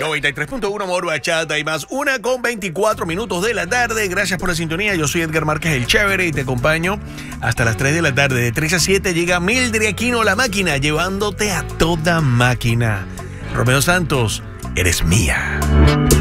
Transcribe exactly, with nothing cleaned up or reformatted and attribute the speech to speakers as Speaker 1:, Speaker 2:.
Speaker 1: noventa y tres punto uno Amor Bachata y más, una con veinticuatro minutos de la tarde. Gracias por la sintonía. Yo soy Edgar Márquez, el chévere, y te acompaño hasta las tres de la tarde. De tres a siete llega Mildred Aquino, la máquina, llevándote a toda máquina. Romeo Santos, eres mía.